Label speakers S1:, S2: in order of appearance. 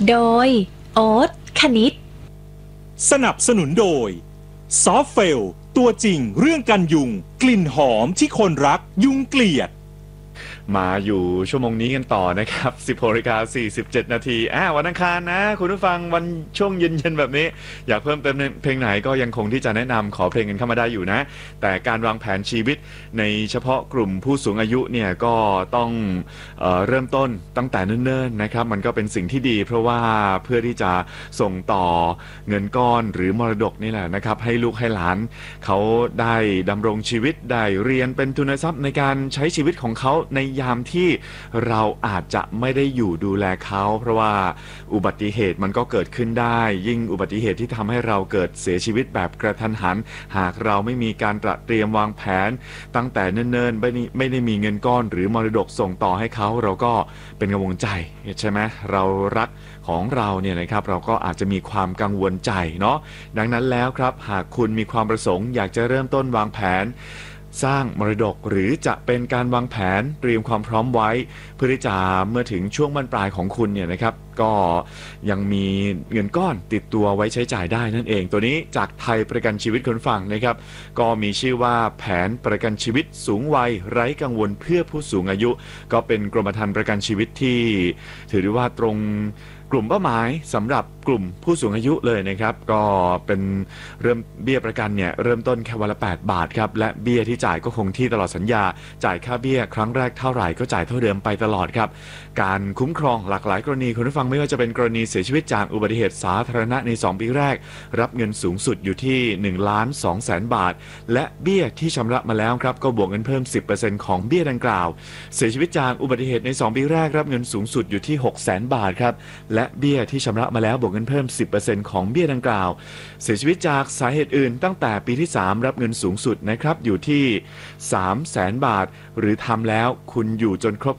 S1: โดยโอ๊ตคณิต
S2: สนับสนุนโดยซอฟเฟลตัวจริงเรื่องกันยุงกลิ่นหอมที่คนรักยุงเกลียด
S3: มาอยู่ชั่วโมงนี้กันต่อนะครับ 16:47 นาทีวันอังคารนะคุณผู้ฟังวันช่วงเย็นๆแบบนี้อยากเพิ่มเติมเพลงไหนก็ยังคงที่จะแนะนำขอเพลงกันเข้ามาได้อยู่นะแต่การวางแผนชีวิตในเฉพาะกลุ่มผู้สูงอายุเนี่ยก็ต้องเริ่มต้นตั้งแต่เนิ่นๆนะครับมันก็เป็นสิ่งที่ดีเพราะว่าเพื่อที่จะส่งต่อเงินก้อนหรือมรดกนี่แหละนะครับให้ลูกให้หลานเขาได้ดำรงชีวิตได้เรียนเป็นทุนทรัพย์ในการใช้ชีวิตของเขาในยามที่เราอาจจะไม่ได้อยู่ดูแลเขาเพราะว่าอุบัติเหตุมันก็เกิดขึ้นได้ยิ่งอุบัติเหตุที่ทำให้เราเกิดเสียชีวิตแบบกระทันหันหากเราไม่มีการเตรียมวางแผนตั้งแต่เนิ่นๆไม่ได้มีเงินก้อนหรือมรดกส่งต่อให้เขาเราก็เป็นกังวลใจใช่ไหมเรารักของเราเนี่ยนะครับเราก็อาจจะมีความกังวลใจเนาะดังนั้นแล้วครับหากคุณมีความประสงค์อยากจะเริ่มต้นวางแผนสร้างมรดกหรือจะเป็นการวางแผนเตรียมความพร้อมไว้เพื่อที่จะเมื่อถึงช่วงบั้นปลายของคุณเนี่ยนะครับก็ยังมีเงินก้อนติดตัวไว้ใช้จ่ายได้นั่นเองตัวนี้จากไทยประกันชีวิตคนฟังนะครับก็มีชื่อว่าแผนประกันชีวิตสูงวัยไร้กังวลเพื่อผู้สูงอายุก็เป็นกรมธรรม์ประกันชีวิตที่ถือได้ว่าตรงกลุ่มเป้าหมายสำหรับกลุ่มผู้สูงอายุเลยนะครับก็เป็นเริ่มเบี้ยประกันเนี่ยเริ่มต้นแค่วันละ8 บาทครับและเบี้ยที่จ่ายก็คงที่ตลอดสัญญาจ่ายค่าเบี้ยครั้งแรกเท่าไหร่ก็จ่ายเท่าเดิมไปตลอดครับการคุ้มครองหลากหลายกรณีคุณผู้ฟังไม่ว่าจะเป็นกรณีเสียชีวิตจากอุบัติเหตุสาธารณะใน2 ปีแรกรับเงินสูงสุดอยู่ที่1,200,000 บาทและเบี้ยที่ชำระมาแล้วครับก็บวกเงินเพิ่ม 10% ของเบี้ยดังกล่าวเสียชีวิตจากอุบัติเหตุใน2 ปีแรกรับเงินสูงสุดอยู่ที่600,000 บาทครับและเบี้ยที่ชำระมาแล้วบวกเงินเพิ่ม 10% ของเบี้ยดังกล่าวเสียชีวิตจากสาเหตุอื่นตั้งแต่ปีที่3รับเงินสูงสุดนะครับอยู่ที่300,000 บาทหรือทำแล้วคุณอยู่จนครบ